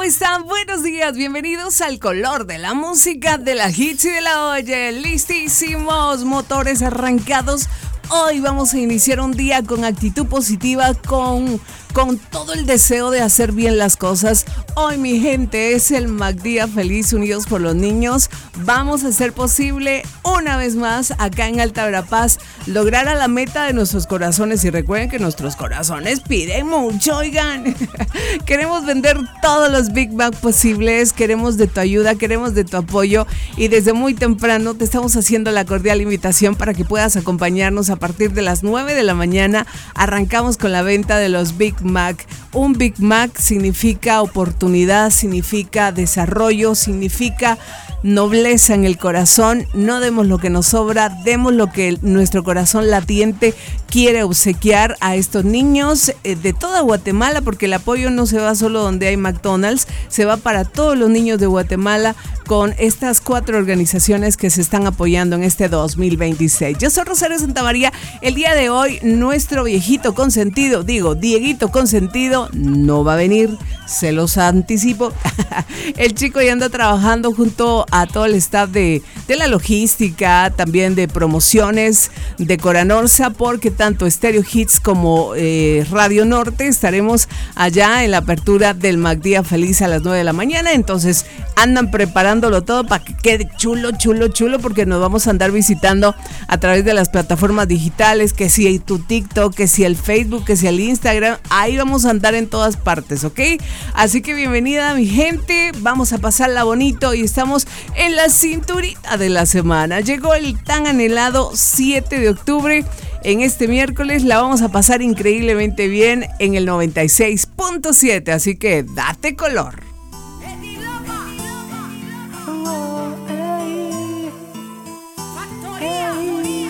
¿Cómo están? Buenos días, bienvenidos al color de la música, de la hits y de la oye. Listísimos, motores arrancados. Hoy vamos a iniciar un día con actitud positiva, con todo el deseo de hacer bien las cosas. Hoy, mi gente, es el MacDía Feliz Unidos por los Niños. Vamos a hacer posible una vez más acá en Alta Verapaz lograr a la meta de nuestros corazones. Y recuerden que nuestros corazones piden mucho, oigan. Queremos vender todos los Big Mac posibles, queremos de tu ayuda, queremos de tu apoyo. Y desde muy temprano te estamos haciendo la cordial invitación para que puedas acompañarnos a partir de las 9 de la mañana. Arrancamos con la venta de los Big Mac. Un Big Mac significa oportunidad, significa desarrollo, significa nobleza en el corazón. No demos lo que nos sobra, demos lo que nuestro corazón latiente quiere obsequiar a estos niños de toda Guatemala, porque el apoyo no se va solo donde hay McDonald's, se va para todos los niños de Guatemala con estas 4 organizaciones que se están apoyando en este 2026. Yo soy Rosario Santamaría. El día de hoy nuestro viejito consentido, Dieguito consentido, no va a venir, se los anticipo. El chico ya anda trabajando junto a todo el staff de la logística, también de promociones de Coranorsa, porque tanto Stereo Hits como Radio Norte estaremos allá en la apertura del MacDía Feliz a las 9 de la mañana. Entonces andan preparándolo todo para que quede chulo, porque nos vamos a andar visitando a través de las plataformas digitales, que si tu TikTok, que si el Facebook, que si el Instagram, ahí vamos a andar en todas partes, ¿ok? Así que bienvenida, mi gente, vamos a pasarla bonito y estamos en la cinturita de la semana. Llegó el tan anhelado 7 de octubre. En este miércoles la vamos a pasar increíblemente bien en el 96.7, así que date color.